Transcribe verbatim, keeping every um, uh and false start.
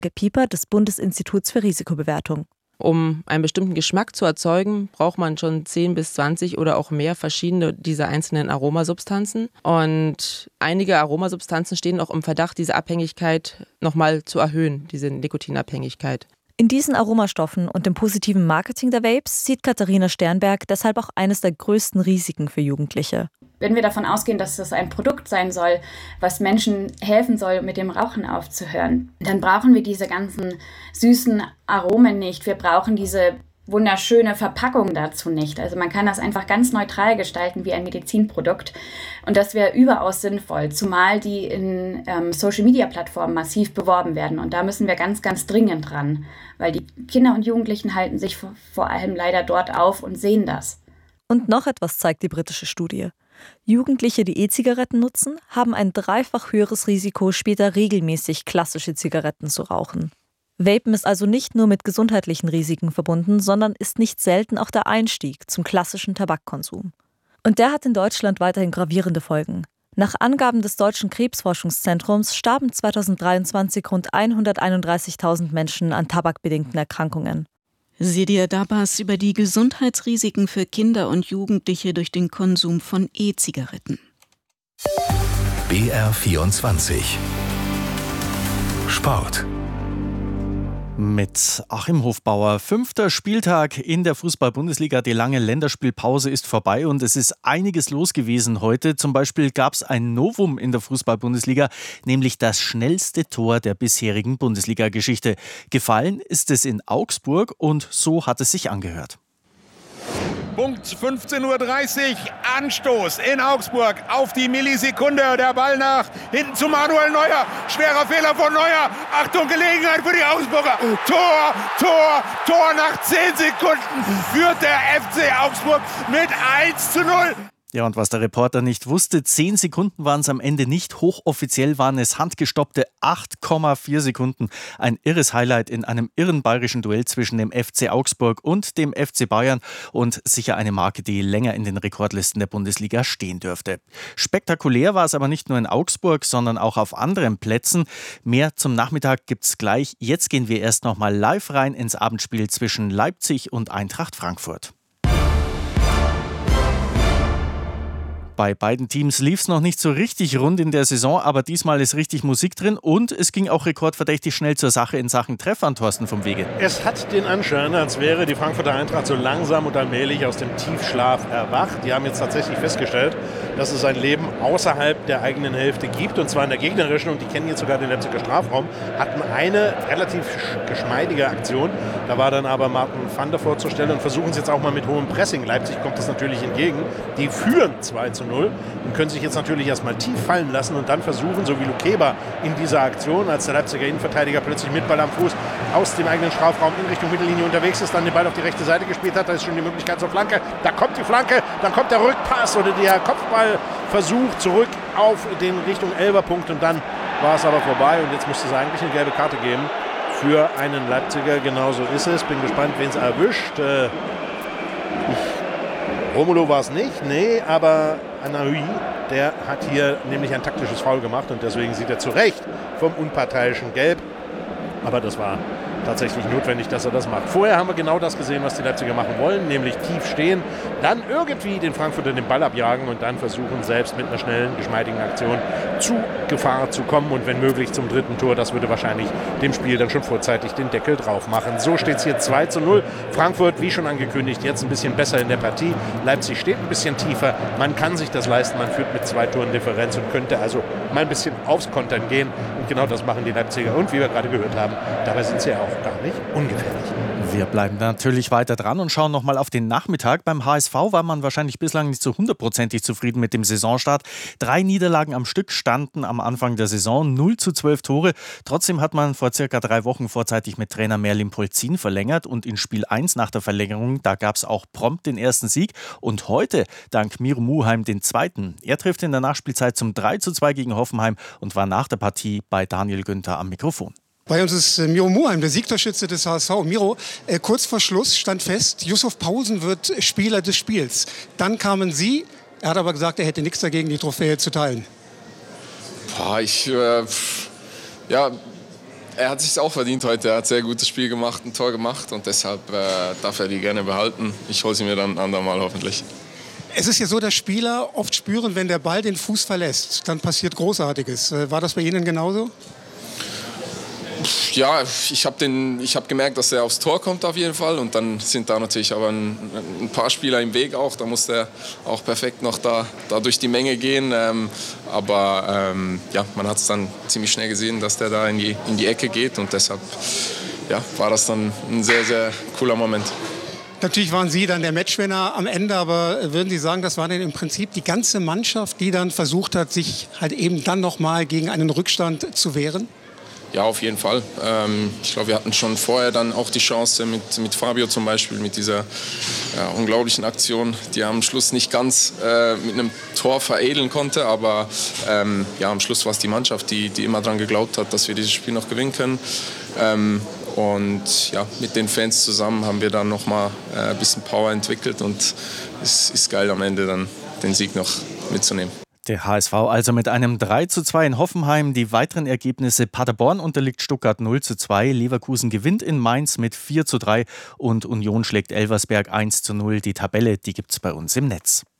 Pieper des Bundesinstituts für Risikobewertung. Um einen bestimmten Geschmack zu erzeugen, braucht man schon zehn bis zwanzig oder auch mehr verschiedene dieser einzelnen Aromasubstanzen. Und einige Aromasubstanzen stehen auch im Verdacht, diese Abhängigkeit nochmal zu erhöhen, diese Nikotinabhängigkeit. In diesen Aromastoffen und dem positiven Marketing der Vapes sieht Katharina Sternberg deshalb auch eines der größten Risiken für Jugendliche. Wenn wir davon ausgehen, dass das ein Produkt sein soll, was Menschen helfen soll, mit dem Rauchen aufzuhören, dann brauchen wir diese ganzen süßen Aromen nicht. Wir brauchen diese wunderschöne Verpackung dazu nicht. Also man kann das einfach ganz neutral gestalten wie ein Medizinprodukt. Und das wäre überaus sinnvoll, zumal die in ähm, Social-Media-Plattformen massiv beworben werden. Und da müssen wir ganz, ganz dringend ran, weil die Kinder und Jugendlichen halten sich vor, vor allem leider dort auf und sehen das. Und noch etwas zeigt die britische Studie. Jugendliche, die E-Zigaretten nutzen, haben ein dreifach höheres Risiko, später regelmäßig klassische Zigaretten zu rauchen. Vapen ist also nicht nur mit gesundheitlichen Risiken verbunden, sondern ist nicht selten auch der Einstieg zum klassischen Tabakkonsum. Und der hat in Deutschland weiterhin gravierende Folgen. Nach Angaben des Deutschen Krebsforschungszentrums starben zweitausenddreiundzwanzig rund hunderteinunddreißigtausend Menschen an tabakbedingten Erkrankungen. Sedia Dabas über die Gesundheitsrisiken für Kinder und Jugendliche durch den Konsum von E-Zigaretten. B R vierundzwanzig Sport. Mit Achim Hofbauer. Fünfter Spieltag in der Fußball-Bundesliga. Die lange Länderspielpause ist vorbei und es ist einiges los gewesen heute. Zum Beispiel gab es ein Novum in der Fußball-Bundesliga, nämlich das schnellste Tor der bisherigen Bundesliga-Geschichte. Gefallen ist es in Augsburg und so hat es sich angehört. Punkt fünfzehn Uhr dreißig, Anstoß in Augsburg auf die Millisekunde. Der Ball nach hinten zu Manuel Neuer. Schwerer Fehler von Neuer. Achtung, Gelegenheit für die Augsburger. Tor, Tor, Tor. Nach zehn Sekunden führt der F C Augsburg mit eins zu null. Ja, und was der Reporter nicht wusste, zehn Sekunden waren es am Ende nicht. Hochoffiziell waren es handgestoppte acht Komma vier Sekunden. Ein irres Highlight in einem irren bayerischen Duell zwischen dem F C Augsburg und dem F C Bayern und sicher eine Marke, die länger in den Rekordlisten der Bundesliga stehen dürfte. Spektakulär war es aber nicht nur in Augsburg, sondern auch auf anderen Plätzen. Mehr zum Nachmittag gibt's gleich. Jetzt gehen wir erst noch mal live rein ins Abendspiel zwischen Leipzig und Eintracht Frankfurt. Bei beiden Teams lief es noch nicht so richtig rund in der Saison, aber diesmal ist richtig Musik drin und es ging auch rekordverdächtig schnell zur Sache in Sachen Treffer an Thorsten vom Wege. Es hat den Anschein, als wäre die Frankfurter Eintracht so langsam und allmählich aus dem Tiefschlaf erwacht. Die haben jetzt tatsächlich festgestellt, dass es ein Leben außerhalb der eigenen Hälfte gibt, und zwar in der gegnerischen, und die kennen jetzt sogar den Leipziger Strafraum, hatten eine relativ geschmeidige Aktion. Da war dann aber Martin van der Voort zur Stelle und versuchen es jetzt auch mal mit hohem Pressing. Leipzig kommt das natürlich entgegen. Die führen zwei zu null und können sich jetzt natürlich erstmal tief fallen lassen und dann versuchen, so wie Lukeba in dieser Aktion, als der Leipziger Innenverteidiger plötzlich mit Ball am Fuß aus dem eigenen Strafraum in Richtung Mittellinie unterwegs ist, dann den Ball auf die rechte Seite gespielt hat. Da ist schon die Möglichkeit zur Flanke. Da kommt die Flanke, dann kommt der Rückpass oder der Kopfballversuch zurück auf den Richtung Elferpunkt und dann war es aber vorbei und jetzt müsste es eigentlich eine gelbe Karte geben für einen Leipziger. Genauso ist es. Bin gespannt, wen es erwischt. Äh, Romulo war es nicht, nee, aber Anahui, der hat hier nämlich ein taktisches Foul gemacht und deswegen sieht er zu Recht vom unparteiischen Gelb. Aber das war tatsächlich notwendig, dass er das macht. Vorher haben wir genau das gesehen, was die Leipziger machen wollen, nämlich tief stehen, dann irgendwie den Frankfurter den Ball abjagen und dann versuchen, selbst mit einer schnellen, geschmeidigen Aktion zu Gefahr zu kommen und wenn möglich zum dritten Tor. Das würde wahrscheinlich dem Spiel dann schon vorzeitig den Deckel drauf machen. So steht es hier zwei zu null. Frankfurt, wie schon angekündigt, jetzt ein bisschen besser in der Partie. Leipzig steht ein bisschen tiefer. Man kann sich das leisten. Man führt mit zwei Toren Differenz und könnte also mal ein bisschen aufs Kontern gehen. Und genau das machen die Leipziger. Und wie wir gerade gehört haben, dabei sind sie ja auch gar nicht ungefährlich. Wir bleiben natürlich weiter dran und schauen nochmal auf den Nachmittag. Beim H S V war man wahrscheinlich bislang nicht so hundertprozentig zufrieden mit dem Saisonstart. Drei Niederlagen am Stück standen am Anfang der Saison, null zu zwölf Tore. Trotzdem hat man vor circa drei Wochen vorzeitig mit Trainer Merlin Polzin verlängert und in Spiel eins nach der Verlängerung, da gab es auch prompt den ersten Sieg und heute dank Miro Muheim den zweiten. Er trifft in der Nachspielzeit zum drei zu zwei gegen Hoffenheim und war nach der Partie bei Daniel Günther am Mikrofon. Bei uns ist Miro Muheim, der Siegtorschütze des H S V. Miro, äh, kurz vor Schluss stand fest, Yusuf Pausen wird Spieler des Spiels. Dann kamen Sie, er hat aber gesagt, er hätte nichts dagegen, die Trophäe zu teilen. Boah, ich, äh, ja, Er hat sich auch verdient heute. Er hat ein sehr gutes Spiel gemacht, ein Tor gemacht und deshalb äh, darf er die gerne behalten. Ich hole sie mir dann ein andermal hoffentlich. Es ist ja so, dass Spieler oft spüren, wenn der Ball den Fuß verlässt, dann passiert Großartiges. War das bei Ihnen genauso? Ja, ich habe hab gemerkt, dass er aufs Tor kommt auf jeden Fall. Und dann sind da natürlich aber ein, ein paar Spieler im Weg auch. Da muss er auch perfekt noch da, da durch die Menge gehen. Ähm, aber ähm, ja, man hat es dann ziemlich schnell gesehen, dass der da in die, in die Ecke geht. Und deshalb ja, war das dann ein sehr, sehr cooler Moment. Natürlich waren Sie dann der Matchwinner am Ende, aber würden Sie sagen, das war dann im Prinzip die ganze Mannschaft, die dann versucht hat, sich halt eben dann nochmal gegen einen Rückstand zu wehren? Ja, auf jeden Fall. Ähm, ich glaube, wir hatten schon vorher dann auch die Chance mit, mit Fabio zum Beispiel, mit dieser ja, unglaublichen Aktion, die er am Schluss nicht ganz äh, mit einem Tor veredeln konnte. Aber ähm, ja, am Schluss war es die Mannschaft, die, die immer daran geglaubt hat, dass wir dieses Spiel noch gewinnen können. Ähm, und ja, mit den Fans zusammen haben wir dann noch mal äh, ein bisschen Power entwickelt und es ist geil am Ende dann den Sieg noch mitzunehmen. Der H S V also mit einem drei zu zwei in Hoffenheim. Die weiteren Ergebnisse: Paderborn unterliegt Stuttgart null zu zwei, Leverkusen gewinnt in Mainz mit vier zu drei und Union schlägt Elversberg eins zu null. Die Tabelle, die gibt's bei uns im Netz.